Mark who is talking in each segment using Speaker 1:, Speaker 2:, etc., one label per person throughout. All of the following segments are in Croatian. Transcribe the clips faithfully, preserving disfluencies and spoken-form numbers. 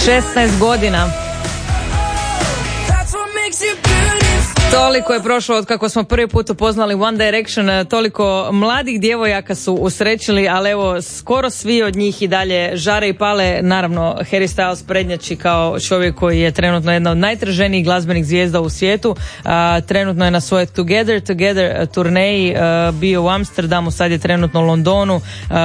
Speaker 1: šesnaest godina. Toliko je prošlo od kako smo prvi put upoznali One Direction, toliko mladih djevojaka su usrećili, ali evo skoro svi od njih i dalje žare i pale. Naravno Harry Styles prednjači kao čovjek koji je trenutno jedna od najtraženijih glazbenih zvijezda u svijetu. A, trenutno je na svojoj Together Together turneji, a, bio u Amsterdamu, sad je trenutno u Londonu,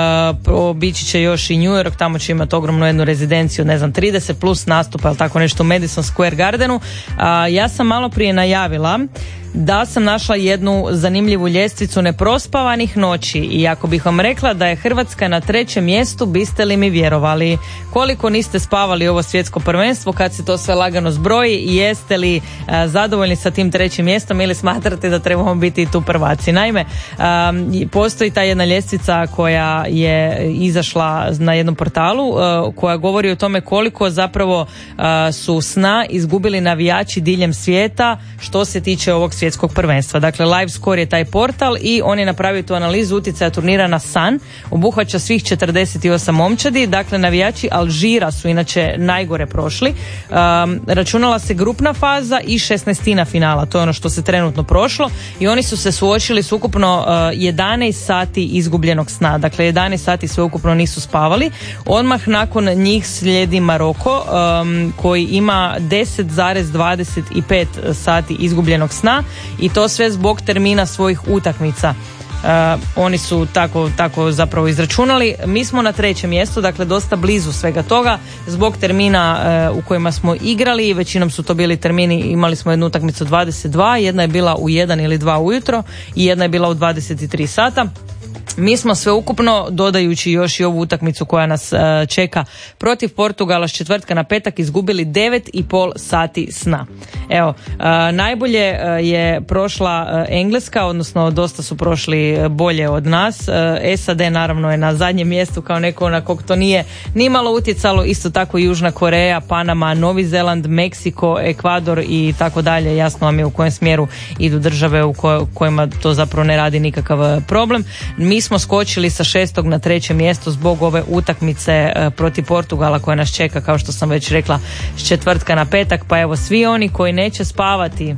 Speaker 1: obići će još i New York, tamo će imati ogromnu jednu rezidenciju, ne znam, trideset plus nastupa ili tako nešto u Madison Square Gardenu. A, ja sam malo prije najavila da sam našla jednu zanimljivu ljestvicu neprospavanih noći i ako bih vam rekla da je Hrvatska na trećem mjestu, biste li mi vjerovali? Koliko niste spavali ovo svjetsko prvenstvo kad se to sve lagano zbroji i jeste li a, zadovoljni sa tim trećim mjestom ili smatrate da trebamo biti tu prvaci? Naime, a, postoji ta jedna ljestvica koja je izašla na jednom portalu a, koja govori o tome koliko zapravo a, su sna izgubili navijači diljem svijeta što se tiče ovog svjetskog prvenstva. Dakle, LiveScore je taj portal i on je napravio tu analizu utjecaja turnira na san. Obuhvaća svih četrdeset osam momčadi. Dakle, navijači Alžira su inače najgore prošli. Um, računala se grupna faza i šesnaestina finala. To je ono što se trenutno prošlo i oni su se suočili s ukupno uh, jedanaest sati izgubljenog sna. Dakle, jedanaest sati sve ukupno nisu spavali. Odmah nakon njih slijedi Maroko um, koji ima deset zarez dvadeset pet sati izgubljenog sna i to sve zbog termina svojih utakmica. Uh, oni su tako, tako zapravo izračunali. Mi smo na trećem mjestu, dakle dosta blizu svega toga zbog termina uh, u kojima smo igrali. Većinom su to bili termini, imali smo jednu utakmicu dvadeset dva, jedna je bila u jedan ili dva ujutro i jedna je bila u dvadeset tri sata. Mi smo sve ukupno, dodajući još i ovu utakmicu koja nas uh, čeka protiv Portugala s četvrtka na petak, izgubili devet i pol sati sna. Evo, uh, najbolje uh, je prošla uh, Engleska, odnosno dosta su prošli bolje od nas. Uh, S A D naravno je na zadnjem mjestu kao neko na kog to nije ni malo utjecalo, isto tako i Južna Koreja, Panama, Novi Zeland, Meksiko, Ekvador i tako dalje. Jasno vam je u kojem smjeru idu države u koj, kojima to zapravo ne radi nikakav problem. Mi smo skočili sa šestog na treće mjesto zbog ove utakmice protiv Portugala koja nas čeka, kao što sam već rekla, s četvrtka na petak. Pa evo, svi oni koji neće spavati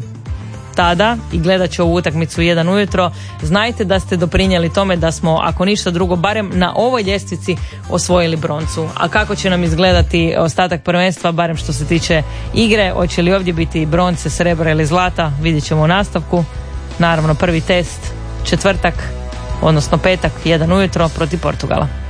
Speaker 1: tada i gledat će ovu utakmicu jedan ujutro, znajte da ste doprinijeli tome da smo, ako ništa drugo, barem na ovoj ljestvici osvojili broncu. A kako će nam izgledati ostatak prvenstva, barem što se tiče igre, hoće li ovdje biti bronce, srebra ili zlata, vidjet ćemo u nastavku. Naravno, prvi test četvrtak, odnosno petak, jedan ujutro protiv Portugala.